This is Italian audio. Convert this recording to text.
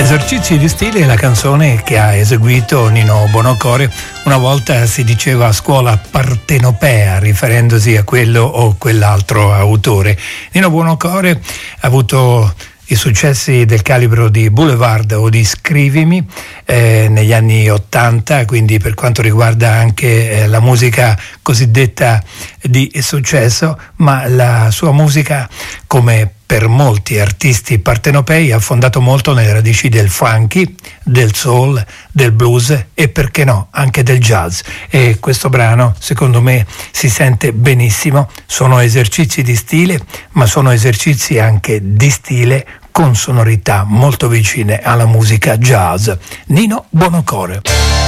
Esercizi di stile è la canzone che ha eseguito Nino Buonocore. Una volta si diceva a scuola partenopea, riferendosi a quello o quell'altro autore. Nino Buonocore ha avuto i successi del calibro di Boulevard o di Scrivimi negli anni '80, quindi per quanto riguarda anche la musica cosiddetta di successo, ma la sua musica, come per molti artisti partenopei, ha fondato molto nelle radici del funky, del soul, del blues e perché no anche del jazz, e questo brano secondo me si sente benissimo. Sono esercizi di stile, ma sono esercizi anche di stile con sonorità molto vicine alla musica jazz. Nino Buonocore.